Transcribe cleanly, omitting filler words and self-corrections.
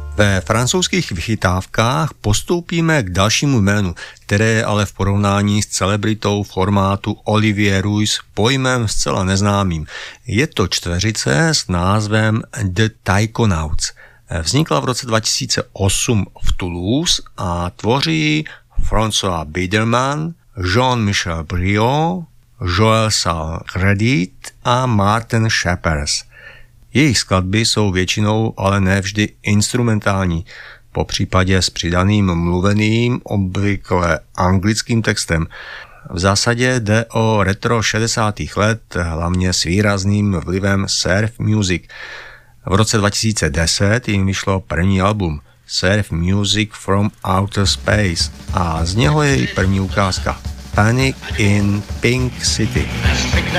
Ve francouzských vychytávkách postoupíme k dalšímu jménu, které je ale v porovnání s celebritou formátu Olivier Ruiz pojmem zcela neznámým. Je to čtveřice s názvem The Taikonauts. Vznikla v roce 2008 v Toulouse a tvoří François Biederman, Jean-Michel Briot, Joël Salgredit a Martin Scheppers. Jejich skladby jsou většinou, ale ne vždy instrumentální, po případě s přidaným mluveným, obvykle anglickým textem. V zásadě jde o retro 60. let, hlavně s výrazným vlivem surf music. V roce 2010 jim vyšlo první album Surf Music from Outer Space a z něho je její první ukázka Panic in Pink City.